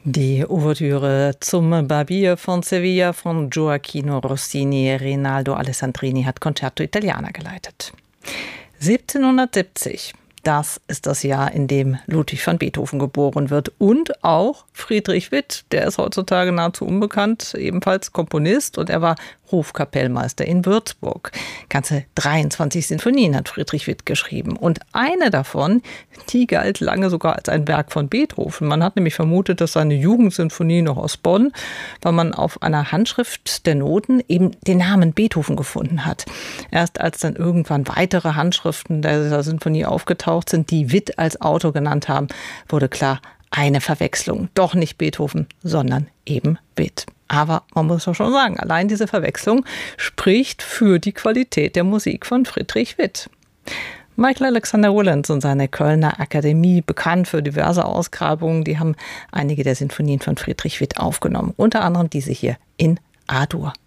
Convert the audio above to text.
Die Ouvertüre zum Barbier von Sevilla von Gioacchino Rossini. Rinaldo Alessandrini hat Concerto Italiana geleitet. 1770. Das ist das Jahr, in dem Ludwig van Beethoven geboren wird. Und auch Friedrich Witt, der ist heutzutage nahezu unbekannt, ebenfalls Komponist. Und er war Hofkapellmeister in Würzburg. Ganze 23 Sinfonien hat Friedrich Witt geschrieben. Und eine davon, die galt lange sogar als ein Werk von Beethoven. Man hat nämlich vermutet, dass seine Jugendsinfonie noch aus Bonn, weil man auf einer Handschrift der Noten eben den Namen Beethoven gefunden hat. Erst als dann irgendwann weitere Handschriften dieser Sinfonie aufgetaucht sind, die Witt als Autor genannt haben, wurde klar, eine Verwechslung. Doch nicht Beethoven, sondern eben Witt. Aber man muss doch schon sagen, allein diese Verwechslung spricht für die Qualität der Musik von Friedrich Witt. Michael Alexander Willens und seine Kölner Akademie, bekannt für diverse Ausgrabungen, die haben einige der Sinfonien von Friedrich Witt aufgenommen. Unter anderem diese hier in A-Dur.